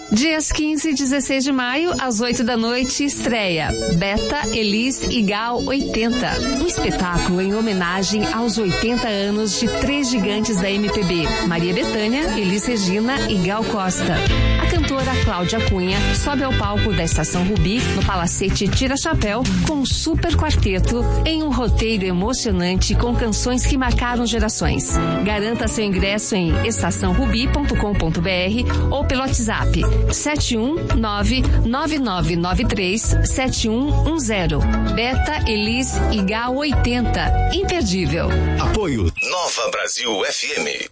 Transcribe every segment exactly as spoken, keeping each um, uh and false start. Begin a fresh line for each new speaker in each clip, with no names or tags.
Dias quinze e dezesseis de maio, às oito da noite, estreia Beta, Elis e Gal oitenta. Um espetáculo em homenagem aos oitenta anos de três gigantes da M P B, Maria Bethânia, Elis Regina e Gal Costa. A cantora Cláudia Cunha sobe ao palco da Estação Rubi, no Palacete Tira Chapéu, com um super quarteto em um roteiro emocionante com canções que marcaram gerações. Garanta seu ingresso em estação rubi ponto com ponto br ou pelo WhatsApp sete um nove nove nove nove três sete um um zero. Beta, Elis e Gal oitenta. Imperdível.
Apoio Nova Brasil F M.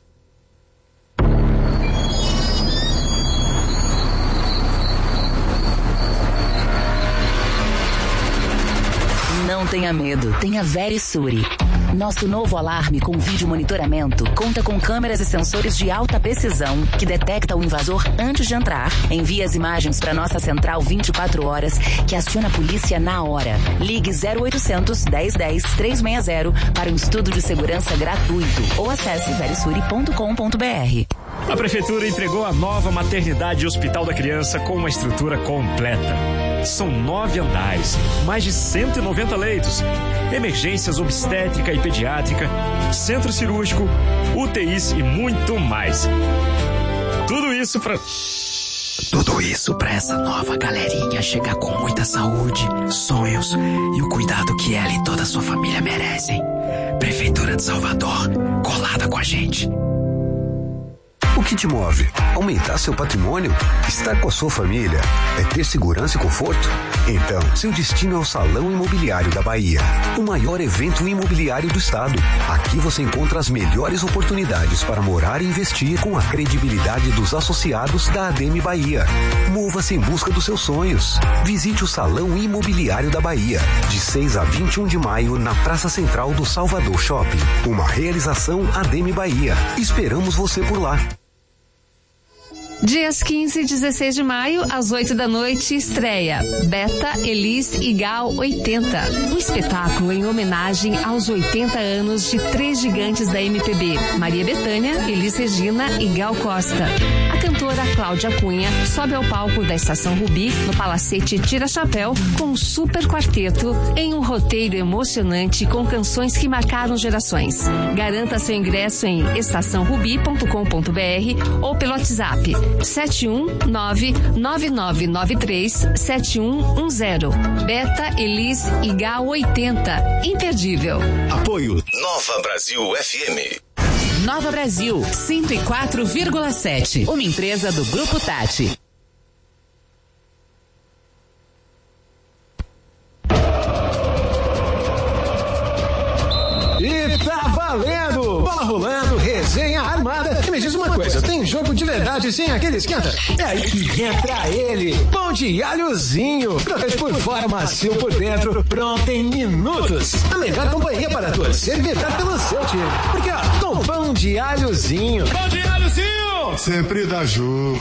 Não tenha medo, tenha Verisure. Nosso novo alarme com vídeo monitoramento conta com câmeras e sensores de alta precisão que detecta o invasor antes de entrar, envia as imagens para nossa central vinte e quatro horas, que aciona a polícia na hora. Ligue zero oitocentos, dez dez, trezentos e sessenta para um estudo de segurança gratuito ou acesse verisure ponto com ponto br.
A Prefeitura entregou a nova maternidade e hospital da criança com uma estrutura completa. São nove andares, mais de cento e noventa leitos, emergências obstétrica e pediátrica, centro cirúrgico, U T Is e muito mais. Tudo isso para...
Tudo isso para essa nova galerinha chegar com muita saúde, sonhos e o cuidado que ela e toda a sua família merecem. Prefeitura de Salvador, colada com a gente.
O que te move? Aumentar seu patrimônio? Estar com a sua família? É ter segurança e conforto? Então, seu destino é o Salão Imobiliário da Bahia, o maior evento imobiliário do estado. Aqui você encontra as melhores oportunidades para morar e investir com a credibilidade dos associados da Adem Bahia. Mova-se em busca dos seus sonhos. Visite o Salão Imobiliário da Bahia, de seis a vinte e um de maio, na Praça Central do Salvador Shopping. Uma realização Adem Bahia. Esperamos você por lá.
Dias quinze e dezesseis de maio, às oito da noite, estreia Beta, Elis e Gal oitenta. Um espetáculo em homenagem aos oitenta anos de três gigantes da M P B, Maria Bethânia, Elis Regina e Gal Costa. A cantora Cláudia Cunha sobe ao palco da Estação Rubi, no Palacete Tira Chapéu, com um super quarteto em um roteiro emocionante com canções que marcaram gerações. Garanta seu ingresso em estação rubi ponto com ponto br ou pelo WhatsApp sete um nove nove nove nove três sete um um zero. Beta, Elis e Gal oitenta. Imperdível.
Apoio Nova Brasil F M.
Nova Brasil, cento e quatro vírgula sete. Uma empresa do Grupo Tati.
E tá valendo! Bola rolando, resenha armada. E me diz uma coisa, tem jogo de verdade sem aquele esquenta? É aí que entra ele, pão de alhozinho. Protege por fora, macio por dentro, pronto em minutos. A melhor companhia para torcer e vibrar pelo seu time. Porque ó, com pão de alhozinho.
Pão de alhozinho! Sempre dá jogo.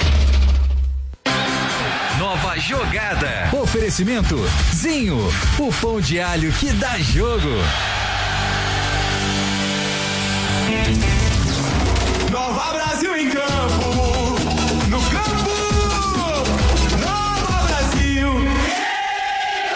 Nova jogada. Oferecimento Zinho, o pão de alho que dá jogo.
Nova Brasil em campo, no campo, Nova Brasil em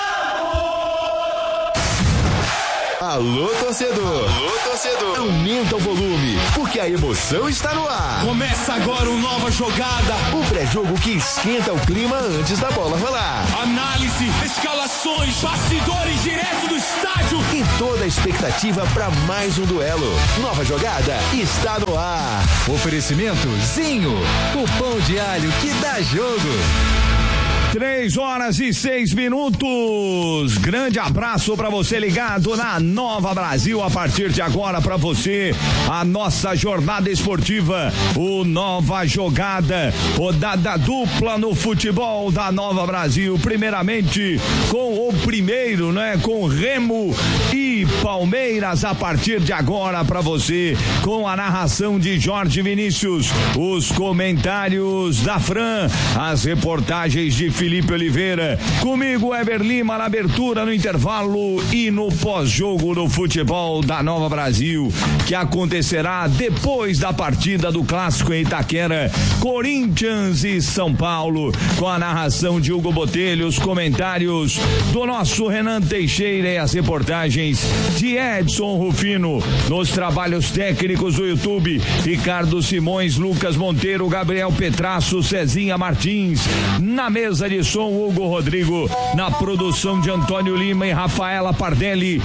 campo.
Alô, torcedor. Alô, torcedor. Aumenta o volume, porque a emoção está no ar.
Começa agora o Nova Jogada.
O pré-jogo que esquenta o clima antes da bola rolar.
Análise, escalações, bastidores direto do estádio.
E toda a expectativa para mais um duelo. Nova Jogada está no ar.
Oferecimento Zinho, o pão de alho que dá jogo.
Três horas e seis minutos. Grande abraço para você ligado na Nova Brasil. A partir de agora para você a nossa jornada esportiva, o Nova Jogada, rodada dupla no futebol da Nova Brasil. Primeiramente com o primeiro, né? Com Remo e Palmeiras. A partir de agora para você com a narração de Jorge Vinícius, os comentários da Fran, as reportagens de Felipe Oliveira. Comigo, Weber Lima, na abertura, no intervalo e no pós-jogo do futebol da Nova Brasil, que acontecerá depois da partida do clássico em Itaquera, Corinthians e São Paulo, com a narração de Hugo Botelho, os comentários do nosso Renan Teixeira e as reportagens de Edson Rufino. Nos trabalhos técnicos do YouTube, Ricardo Simões, Lucas Monteiro, Gabriel Petrasso, Cezinha Martins. Na mesa de som, Hugo Rodrigo. Na produção de Antônio Lima e Rafaela Pardelli.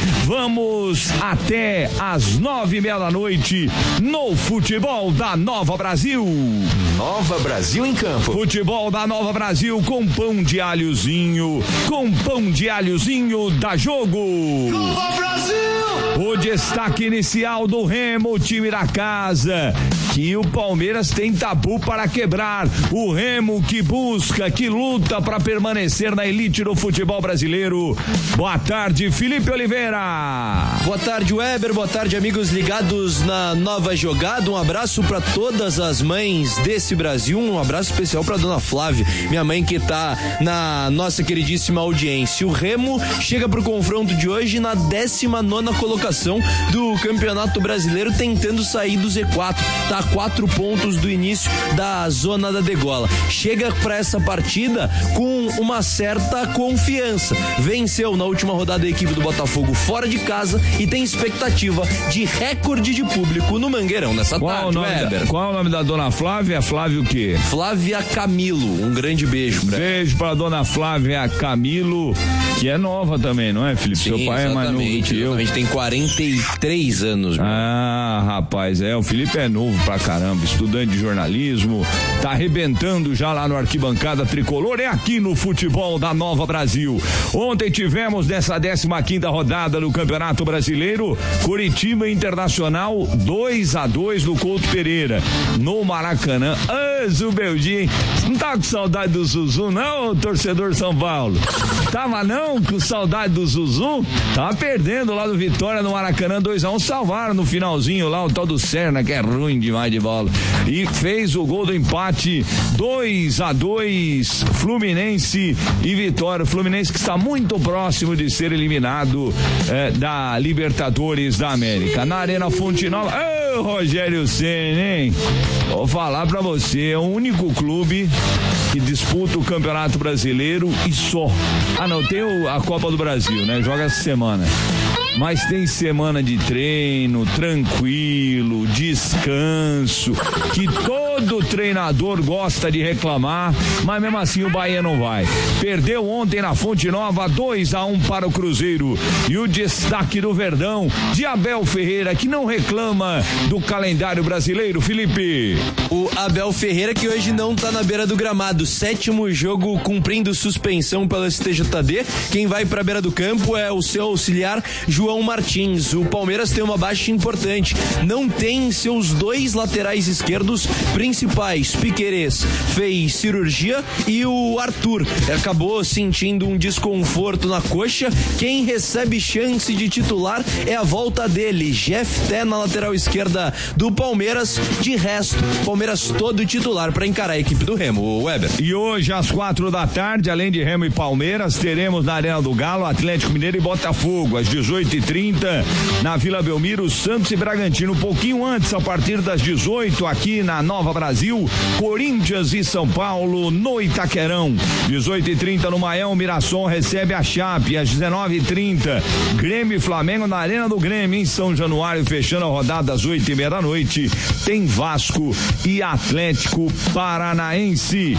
Vamos até às nove e meia da noite no futebol da Nova Brasil.
Nova Brasil em campo.
Futebol da Nova Brasil com pão de alhozinho. Com pão de alhozinho da Jogo.
Nova Brasil!
O destaque inicial do Remo, o time da casa, que o Palmeiras tem tabu para quebrar. O Remo que busca, que luta para permanecer na elite do futebol brasileiro. Boa tarde, Felipe Oliveira.
Boa tarde, Weber. Boa tarde, amigos ligados na Nova Jogada. Um abraço para todas as mães desse Brasil. Um abraço especial para dona Flávia, minha mãe, que tá na nossa queridíssima audiência. O Remo chega pro confronto de hoje na décima nona colocação do Campeonato Brasileiro, tentando sair do Z quatro. Tá a quatro pontos do início da zona da degola. Chega para essa partida com uma certa confiança. Venceu na última rodada a equipe do Botafogo fora de casa e tem expectativa de recorde de público no Mangueirão nessa
qual
tarde,
o nome
Weber.
Da, qual o nome da dona Flávia? Flávia o quê?
Flávia Camilo. Um grande beijo pra
Beijo pra dona Flávia Camilo, que é nova também, não é, Felipe?
Sim,
seu pai é mais novo que eu.
A gente tem quarenta e três anos. Meu.
Ah, rapaz, é, o Felipe é novo pra caramba, estudante de jornalismo, tá arrebentando já lá no Arquibancada Tricolor, é aqui no futebol da Nova Brasil. Ontem tivemos nessa décima quinta rodada do Campeonato Brasileiro, Curitiba Internacional dois a dois no Couto Pereira, no Maracanã. Ah, Zubeldinho, não tá com saudade do Zuzu não, torcedor São Paulo? Tava não com saudade do Zuzu? Tava perdendo lá do Vitória no Maracanã dois a um, salvaram no finalzinho lá o tal do Serna, que é ruim demais de bola, e fez o gol do empate. Dois a dois, Fluminense e Vitória. O Fluminense que está muito próximo de ser eliminado eh, da Libertadores da América. Na Arena Fonte Nova, ô, Rogério Ceni, hein? Vou falar pra você, é o único clube que disputa o Campeonato Brasileiro e só. Ah, não, tem o, a Copa do Brasil, né? Joga essa semana. Mas tem semana de treino, tranquilo, descanso, que todo treinador gosta de reclamar, mas mesmo assim o Bahia não vai. Perdeu ontem na Fonte Nova, dois a um para o Cruzeiro. E o destaque do Verdão, de Abel Ferreira, que não reclama do calendário brasileiro, Felipe.
O Abel Ferreira, que hoje não tá na beira do gramado, sétimo jogo cumprindo suspensão pela S T J D. Quem vai pra beira do campo é o seu auxiliar, João Martins. O Palmeiras tem uma baixa importante, não tem seus dois laterais esquerdos principais. Piquerez fez cirurgia e o Arthur acabou sentindo um desconforto na coxa. Quem recebe chance de titular é a volta dele, Jefté, na lateral esquerda do Palmeiras. De resto, Palmeiras todo titular para encarar a equipe do Remo, o Weber.
E hoje às quatro da tarde, além de Remo e Palmeiras, teremos na Arena do Galo Atlético Mineiro e Botafogo. Às dezoito e trinta, na Vila Belmiro, Santos e Bragantino. Um pouquinho antes, a partir das dezoito, aqui na Nova Brasil, Corinthians e São Paulo no Itaquerão. dezoito e trinta no Maião, Mirassol recebe a Chape. Às dezenove e trinta, Grêmio e Flamengo na Arena do Grêmio, em São Januário, fechando a rodada às oito e meia da noite. Tem Vasco e Atlético Paranaense.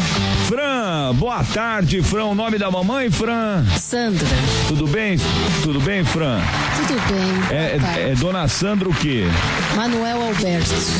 Fran, boa tarde, Fran. O nome da mamãe, Fran?
Sandra.
Tudo bem? Tudo bem, Fran?
Tudo bem.
É, é, é dona Sandra o quê?
Manuel Alberto.